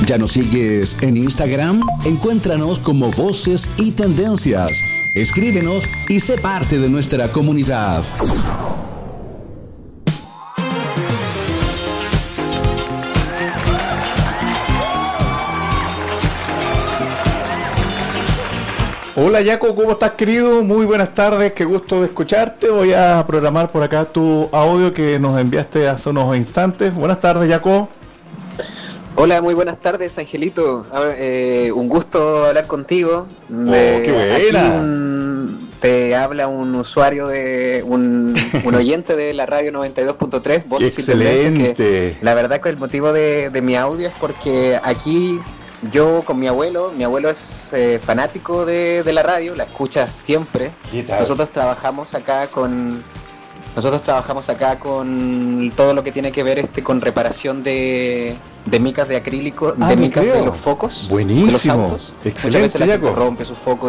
¿Ya nos sigues en Instagram? Encuéntranos como Voces y Tendencias. Escríbenos y sé parte de nuestra comunidad. Hola Yaco, ¿cómo estás, querido? Muy buenas tardes, qué gusto de escucharte. Voy a programar por acá tu audio que nos enviaste hace unos instantes. Buenas tardes, Yaco. Hola, muy buenas tardes, Angelito. Un gusto hablar contigo. ¡Qué buena! Te habla un usuario un oyente de la radio 92.3, Voces y Tendencias, que la verdad que el motivo de mi audio es porque aquí yo con mi abuelo es fanático de la radio, la escucha siempre. Nosotros trabajamos acá con todo lo que tiene que ver con reparación de micas de acrílico, de micas de los focos. Buenísimo. De los autos. Excelente. Muchas veces la gente Yaco rompe sus focos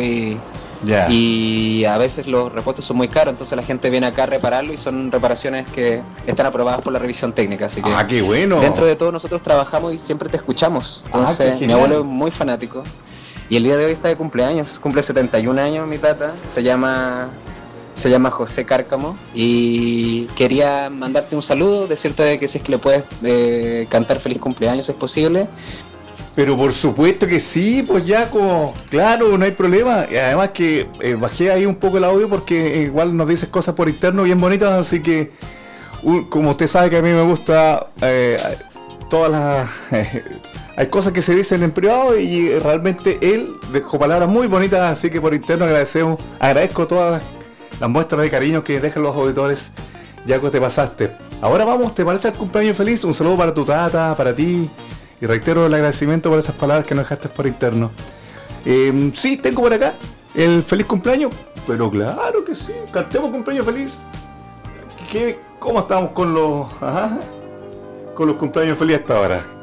y a veces los repuestos son muy caros, entonces la gente viene acá a repararlo y son reparaciones que están aprobadas por la revisión técnica, así que qué bueno. Dentro de todo nosotros trabajamos y siempre te escuchamos. Entonces mi abuelo es muy fanático y el día de hoy está de cumpleaños, cumple 71 años mi tata, se llama José Cárcamo y quería mandarte un saludo, decirte de que si es que le puedes cantar feliz cumpleaños es posible. Pero por supuesto que sí, pues Yaco, claro, no hay problema. Y además que bajé ahí un poco el audio porque igual nos dices cosas por interno bien bonitas, así que como usted sabe que a mí me gusta todas las... hay cosas que se dicen en privado y realmente él dejó palabras muy bonitas, así que por interno agradezco todas las muestras de cariño que dejan los auditores. Yaco, te pasaste. Ahora vamos, ¿te parece el cumpleaños feliz? Un saludo para tu tata, para ti. Y reitero el agradecimiento por esas palabras que nos dejaste por interno. Sí, tengo por acá el feliz cumpleaños. Pero claro que sí, cantemos cumpleaños feliz. ¿Cómo estamos con los cumpleaños feliz hasta ahora?